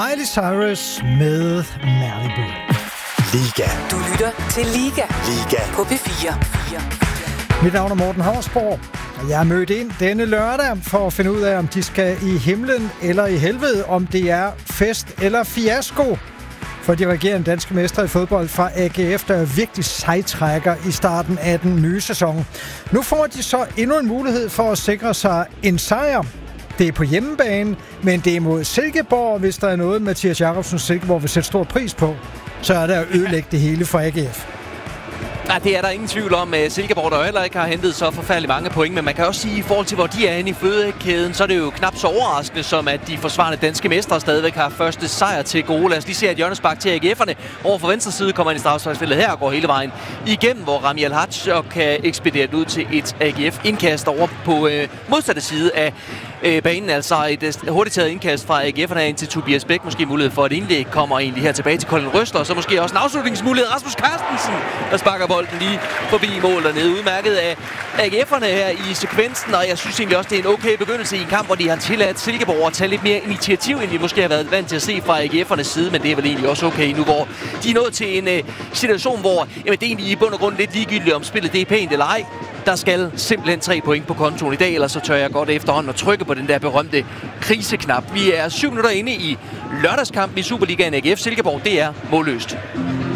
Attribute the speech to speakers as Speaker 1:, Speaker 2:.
Speaker 1: Miley Cyrus med Malibu.
Speaker 2: Liga.
Speaker 3: Du lytter til Liga.
Speaker 2: Liga.
Speaker 3: På P4.
Speaker 1: Mit navn er Morten Havsborg, og jeg er mødt ind denne lørdag for at finde ud af, om de skal i himlen eller i helvede, om det er fest eller fiasko for de regerende danske mestre i fodbold fra AGF, der er virkelig sejtrækker i starten af den nye sæson. Nu får de så endnu en mulighed for at sikre sig en sejr. Det er på hjemmebane, men det er mod Silkeborg, hvis der er noget, Mathias Jakobsen Silkeborg vil sætte stor pris på, så er der at ødelægge det hele for AGF.
Speaker 4: Ja, det er der ingen tvivl om. Silkeborg, der heller ikke har hentet så forfærdeligt mange point, men man kan også sige, i forhold til, hvor de er inde i fødekæden, så er det jo knap så overraskende, som at de forsvarende danske mestre stadigvæk har første sejr til gode. Lad os lige se, at hjørnespark til AGF'erne over for venstre side kommer ind i straffesparksfeltet her og går hele vejen igennem, hvor Rami Al-Haj kan ekspedere det ud til et AGF-indkast over på modsatte side af banen. Altså et hurtigt taget indkast fra AGF'erne ind til Tobias Bæk. Måske mulighed for et indlæg, kommer egentlig her tilbage til Colin Røsler, og så måske også en afslutningsmulighed. Rasmus Carstensen, der sparker bolden lige forbi mål dernede. Udmærket af AGF'erne her i sekvensen, og jeg synes egentlig også, det er en okay begyndelse i en kamp, hvor de har tilladt Silkeborg at tage lidt mere initiativ, end de måske har været vant til at se fra AGF'ernes side, men det er vel egentlig også okay nu, hvor de er nået til en situation, hvor jamen, det er egentlig i bund og grund lidt ligegyldigt, om spillet det er pænt eller ej. Der skal simpelthen 3 point på kontoen i dag, ellers så tør jeg godt efterhånden at trykke på den der berømte kriseknap. Vi er 7 minutter inde i lørdagskampen i Superligaen. AGF Silkeborg, det er målløst.